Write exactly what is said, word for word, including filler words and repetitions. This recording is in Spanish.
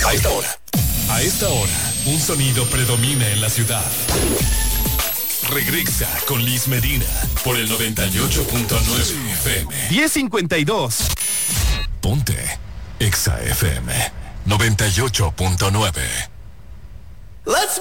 A esta hora. A esta hora, un sonido predomina en la ciudad. Regresa con Liz Medina por el noventa y ocho punto nueve F M. diez cincuenta y dos. Ponte Exa F M noventa y ocho punto nueve. Let's